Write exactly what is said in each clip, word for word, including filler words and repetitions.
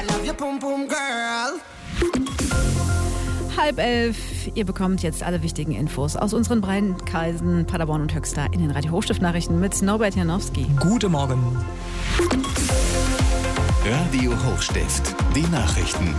Halb elf, ihr bekommt jetzt alle wichtigen Infos aus unseren beiden Kreisen Paderborn und Höxter in den Radio Hochstift-Nachrichten mit Norbert Janowski. Guten Morgen. Radio Hochstift, die Nachrichten.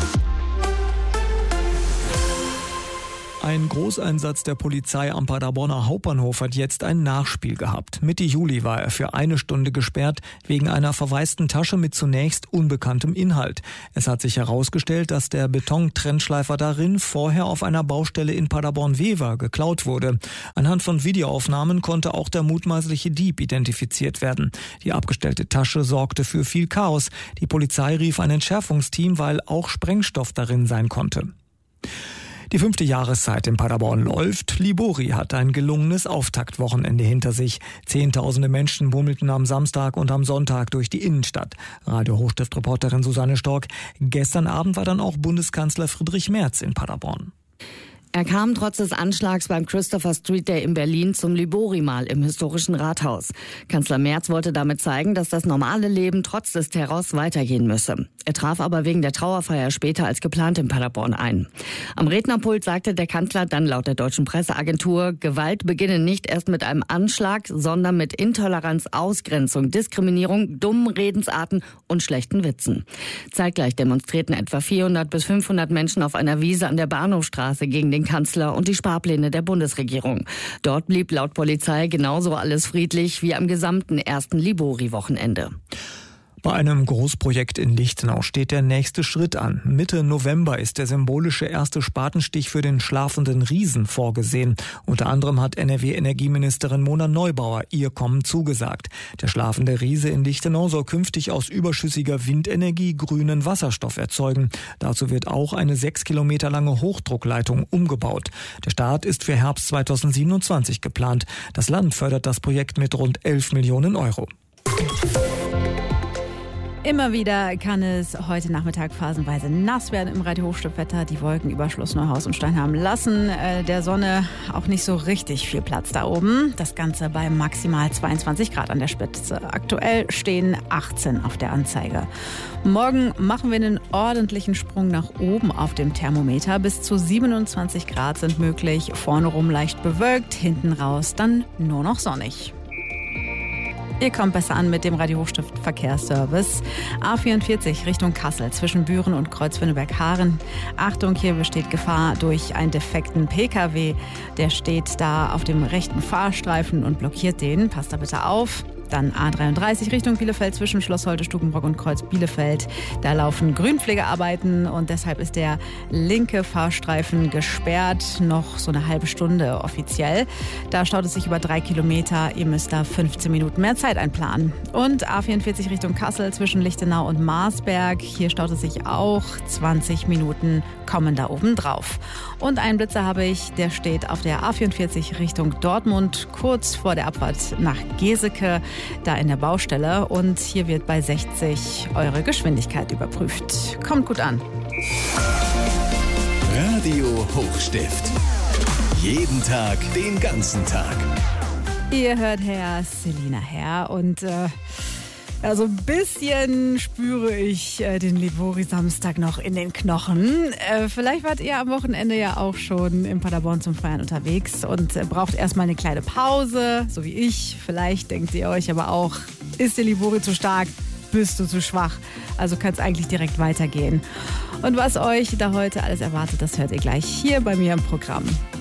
Ein Großeinsatz der Polizei am Paderborner Hauptbahnhof hat jetzt ein Nachspiel gehabt. Mitte Juli war er für eine Stunde gesperrt wegen einer verwaisten Tasche mit zunächst unbekanntem Inhalt. Es hat sich herausgestellt, dass der Betontrennschleifer darin vorher auf einer Baustelle in Paderborn-Wever geklaut wurde. Anhand von Videoaufnahmen konnte auch der mutmaßliche Dieb identifiziert werden. Die abgestellte Tasche sorgte für viel Chaos. Die Polizei rief ein Entschärfungsteam, weil auch Sprengstoff darin sein konnte. Die fünfte Jahreszeit in Paderborn läuft. Libori hat ein gelungenes Auftaktwochenende hinter sich. Zehntausende Menschen bummelten am Samstag und am Sonntag durch die Innenstadt. Radio Hochstift-Reporterin Susanne Stork. Gestern Abend war dann auch Bundeskanzler Friedrich Merz in Paderborn. Er kam trotz des Anschlags beim Christopher Street Day in Berlin zum Libori-Mahl im historischen Rathaus. Kanzler Merz wollte damit zeigen, dass das normale Leben trotz des Terrors weitergehen müsse. Er traf aber wegen der Trauerfeier später als geplant in Paderborn ein. Am Rednerpult sagte der Kanzler dann laut der deutschen Presseagentur, Gewalt beginne nicht erst mit einem Anschlag, sondern mit Intoleranz, Ausgrenzung, Diskriminierung, dummen Redensarten und schlechten Witzen. Zeitgleich demonstrierten etwa vierhundert bis fünfhundert Menschen auf einer Wiese an der Bahnhofstraße gegen den Kanzler und die Sparpläne der Bundesregierung. Dort blieb laut Polizei genauso alles friedlich wie am gesamten ersten Libori-Wochenende. Bei einem Großprojekt in Lichtenau steht der nächste Schritt an. Mitte November ist der symbolische erste Spatenstich für den schlafenden Riesen vorgesehen. Unter anderem hat N R W-Energieministerin Mona Neubauer ihr Kommen zugesagt. Der schlafende Riese in Lichtenau soll künftig aus überschüssiger Windenergie grünen Wasserstoff erzeugen. Dazu wird auch eine sechs Kilometer lange Hochdruckleitung umgebaut. Der Start ist für Herbst zweitausendsiebenundzwanzig geplant. Das Land fördert das Projekt mit rund elf Millionen Euro. Immer wieder kann es heute Nachmittag phasenweise nass werden im Radio Hochstift-Wetter. Die Wolken über Schloss Neuhaus und Steinheim lassen äh, der Sonne auch nicht so richtig viel Platz da oben. Das Ganze bei maximal zweiundzwanzig Grad an der Spitze. Aktuell stehen achtzehn auf der Anzeige. Morgen machen wir einen ordentlichen Sprung nach oben auf dem Thermometer. Bis zu siebenundzwanzig Grad sind möglich. Vorne rum leicht bewölkt, hinten raus dann nur noch sonnig. Ihr kommt besser an mit dem Radio Hochstift Verkehrsservice. A vierundvierzig Richtung Kassel zwischen Büren und Kreuzwinneberg-Haaren. Achtung, hier besteht Gefahr durch einen defekten P K W. Der steht da auf dem rechten Fahrstreifen und blockiert den. Passt da bitte auf. Dann A dreiunddreißig Richtung Bielefeld zwischen Schloss Holte, Stukenbrock und Kreuz Bielefeld. Da laufen Grünpflegearbeiten und deshalb ist der linke Fahrstreifen gesperrt. Noch so eine halbe Stunde offiziell. Da staut es sich über drei Kilometer. Ihr müsst da fünfzehn Minuten mehr Zeit einplanen. Und A vierundvierzig Richtung Kassel zwischen Lichtenau und Marsberg. Hier staut es sich auch. zwanzig Minuten kommen da oben drauf. Und einen Blitzer habe ich, der steht auf der A vierundvierzig Richtung Dortmund, kurz vor der Abfahrt nach Geseke. Da in der Baustelle und hier wird bei sechzig eure Geschwindigkeit überprüft. Kommt gut an. Radio Hochstift. Jeden Tag, den ganzen Tag. Ihr hört Herr Selina Herr und äh, ja, so ein bisschen spüre ich äh, den Libori-Samstag noch in den Knochen. Äh, vielleicht wart ihr am Wochenende ja auch schon in Paderborn zum Feiern unterwegs und äh, braucht erstmal eine kleine Pause, so wie ich. Vielleicht denkt ihr euch aber auch, ist der Libori zu stark, bist du zu schwach. Also kann es eigentlich direkt weitergehen. Und was euch da heute alles erwartet, das hört ihr gleich hier bei mir im Programm.